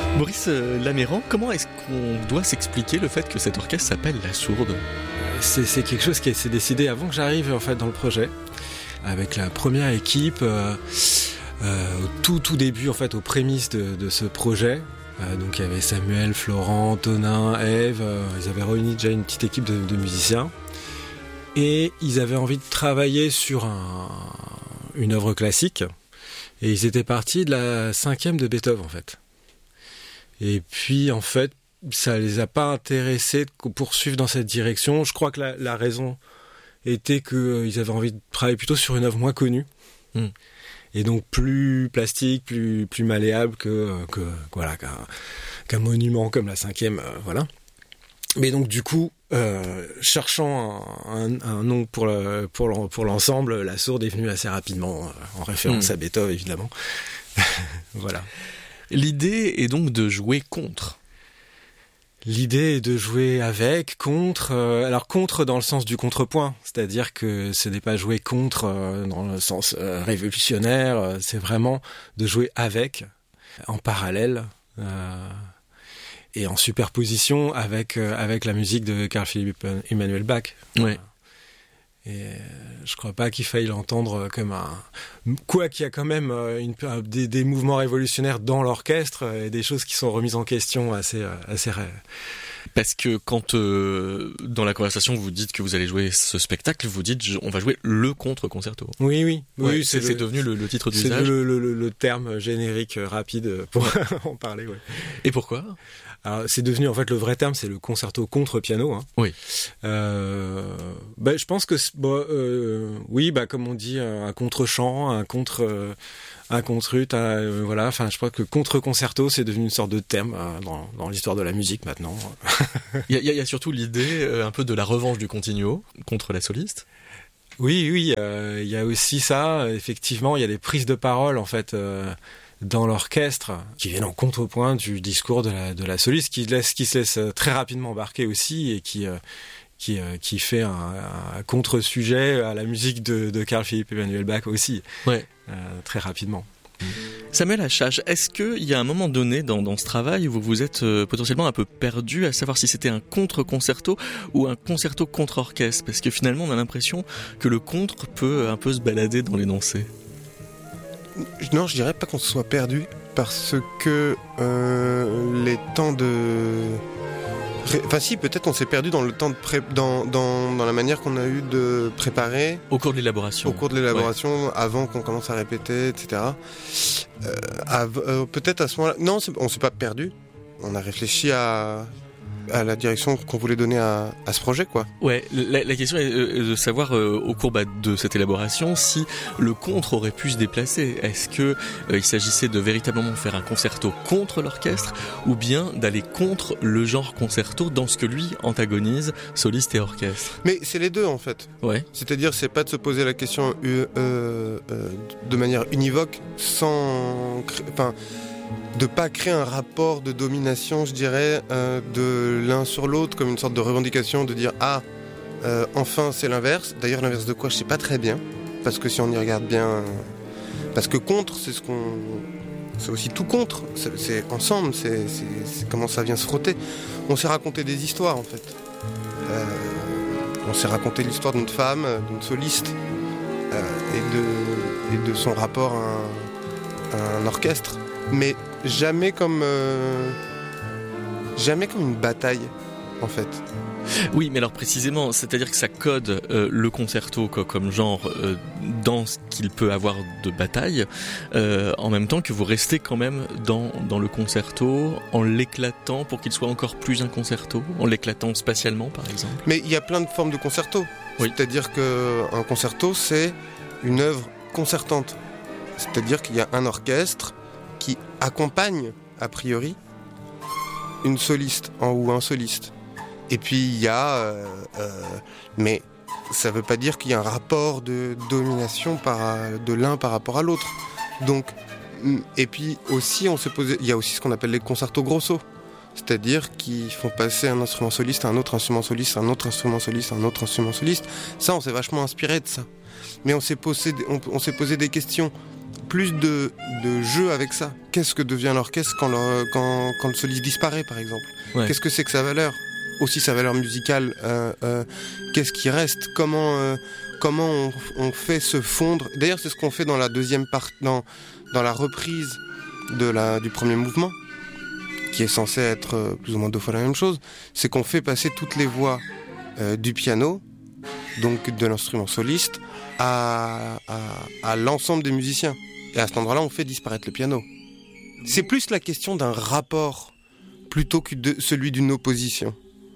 Maurice Laméran, comment est-ce qu'on doit s'expliquer le fait que cet orchestre s'appelle La Sourde ? C'est quelque chose qui s'est décidé avant que j'arrive en fait dans le projet, avec la première équipe au tout début en fait, aux prémices de ce projet. Donc il y avait Samuel, Florent, Tonin, Ève. Ils avaient réuni déjà une petite équipe de musiciens et ils avaient envie de travailler sur une œuvre classique. Et ils étaient partis de la 5e de Beethoven en fait. Et puis en fait, ça les a pas intéressés de poursuivre dans cette direction. Je crois que la raison était qu'ils avaient envie de travailler plutôt sur une œuvre moins connue. Et donc plus plastique, plus malléable qu'un monument comme la 5e, voilà. Mais donc du coup, cherchant un nom pour l'ensemble, La Sourde est venue assez rapidement, en référence à Beethoven évidemment. Voilà. L'idée est donc de jouer contre. L'idée est de jouer avec, contre, alors contre dans le sens du contrepoint, c'est-à-dire que ce n'est pas jouer contre dans le sens révolutionnaire, c'est vraiment de jouer avec, en parallèle, et en superposition avec la musique de Carl Philipp Emanuel Bach. Ouais. Et je crois pas qu'il faille l'entendre comme quoi qu'il y a quand même des mouvements révolutionnaires dans l'orchestre et des choses qui sont remises en question assez Parce que quand dans la conversation vous dites que vous allez jouer ce spectacle, vous dites on va jouer le contre-concerto. Oui, c'est devenu le titre d'usage. C'est le terme générique rapide pour en parler. Ouais. Et pourquoi ? Alors, c'est devenu en fait le vrai terme, c'est le concerto contre piano. Hein. Oui. Je pense que comme on dit, un contre-chant, un contre-ut, voilà. Enfin, je crois que contre-concerto, c'est devenu une sorte de terme dans l'histoire de la musique maintenant. Il y a surtout l'idée un peu de la revanche du continuo contre la soliste. Oui, il y a aussi ça. Effectivement, il y a des prises de parole en fait. Dans l'orchestre, qui viennent en contrepoint du discours de la soliste, qui se laisse très rapidement embarquer aussi, et qui fait un contre-sujet à la musique de Carl Philipp Emanuel Bach aussi, très rapidement. Samuel Achage, est-ce qu'il y a un moment donné dans ce travail où vous vous êtes potentiellement un peu perdu à savoir si c'était un contre-concerto ou un concerto contre-orchestre ? Parce que finalement on a l'impression que le contre peut un peu se balader dans l'énoncé. Non, je dirais pas qu'on se soit perdu, parce que les temps de... Enfin si, peut-être on s'est perdu dans le temps de dans la manière qu'on a eu de préparer. Au cours de l'élaboration. Avant qu'on commence à répéter, etc. Peut-être à ce moment-là... Non, on s'est pas perdu. On a réfléchi à la direction qu'on voulait donner à ce projet, quoi. Ouais, la question est de savoir au cours de cette élaboration si le contre aurait pu se déplacer. Est-ce que il s'agissait de véritablement faire un concerto contre l'orchestre, ou bien d'aller contre le genre concerto dans ce que lui antagonise, soliste et orchestre ? Mais c'est les deux en fait. Ouais. C'est-à-dire, c'est pas de se poser la question de manière univoque, de pas créer un rapport de domination, je dirais, de l'un sur l'autre, comme une sorte de revendication, de dire enfin c'est l'inverse. D'ailleurs, l'inverse de quoi, je sais pas très bien, parce que si on y regarde bien, parce que contre, c'est aussi tout contre, c'est ensemble, c'est comment ça vient se frotter. On s'est raconté des histoires en fait. On s'est raconté l'histoire d'une femme, d'une soliste, et de son rapport à un orchestre. Mais jamais comme une bataille, en fait. Oui, mais alors précisément, c'est-à-dire que ça code le concerto comme genre dans ce qu'il peut avoir de bataille, en même temps que vous restez quand même dans le concerto, en l'éclatant pour qu'il soit encore plus un concerto, en l'éclatant spatialement par exemple. Mais il y a plein de formes de concerto. Oui. C'est-à-dire qu'un concerto, c'est une œuvre concertante. C'est-à-dire qu'il y a un orchestre qui accompagne, a priori, une soliste ou un soliste. Et puis il y a... mais ça ne veut pas dire qu'il y a un rapport de domination de l'un par rapport à l'autre. Donc, et puis aussi, il y a aussi ce qu'on appelle les concertos grosso. C'est-à-dire qu'ils font passer un instrument soliste à un autre instrument soliste, un autre instrument soliste, un autre instrument soliste. Ça, on s'est vachement inspiré de ça. Mais on s'est posé des questions plus de jeu avec ça. Qu'est-ce que devient l'orchestre quand le soliste disparaît, par exemple ? Ouais. Qu'est-ce que c'est que sa valeur ? Aussi sa valeur musicale. Qu'est-ce qui reste ? Comment on fait se fondre ? D'ailleurs, c'est ce qu'on fait dans la deuxième partie, dans la reprise du premier mouvement, qui est censé être plus ou moins 2 fois la même chose. C'est qu'on fait passer toutes les voix du piano, donc de l'instrument soliste, à l'ensemble des musiciens. Et à cet endroit-là, on fait disparaître le piano. C'est plus la question d'un rapport plutôt que celui d'une opposition.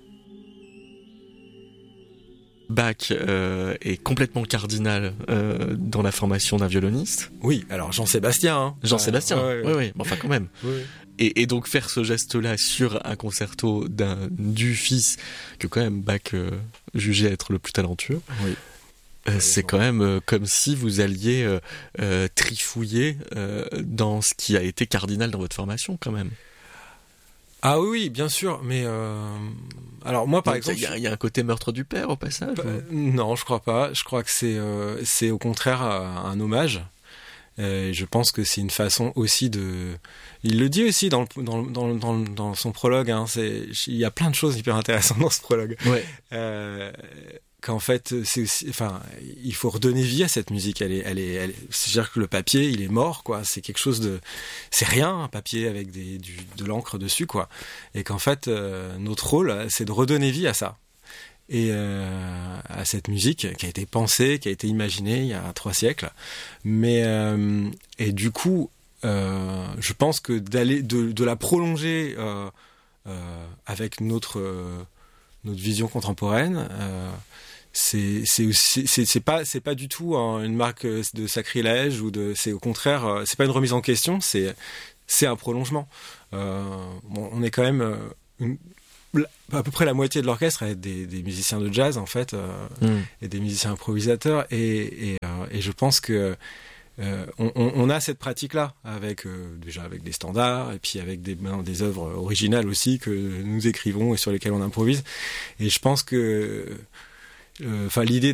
Bach est complètement cardinal dans la formation d'un violoniste. Oui, alors Jean-Sébastien. Hein. Jean-Sébastien, oui, enfin quand même. Oui. Et donc faire ce geste-là sur un concerto du fils que quand même Bach jugeait être le plus talentueux, c'est quand même comme si vous alliez trifouiller dans ce qui a été cardinal dans votre formation quand même. Ah oui, bien sûr, mais alors moi par exemple, il y a un côté meurtre du père au passage. Non, je crois pas. Je crois que c'est au contraire un hommage. Je pense que c'est une façon aussi de. Il le dit aussi dans son prologue. Hein, il y a plein de choses hyper intéressantes dans ce prologue. Ouais. Qu'en fait, c'est aussi, enfin, il faut redonner vie à cette musique. C'est-à-dire que le papier, il est mort, quoi. C'est quelque chose c'est rien, un papier avec de l'encre dessus, quoi. Et qu'en fait, notre rôle, c'est de redonner vie à ça. Et à cette musique qui a été pensée, qui a été imaginée il y a 3 siècles. Mais, et du coup, je pense que de la prolonger avec notre vision contemporaine, c'est pas du tout une marque de sacrilège c'est au contraire, c'est pas une remise en question, c'est un prolongement. On est quand même à peu près la moitié de l'orchestre est des musiciens de jazz en fait, et des musiciens improvisateurs, et je pense que on a cette pratique-là déjà avec des standards et puis avec des œuvres originales aussi que nous écrivons et sur lesquelles on improvise. Et je pense que l'idée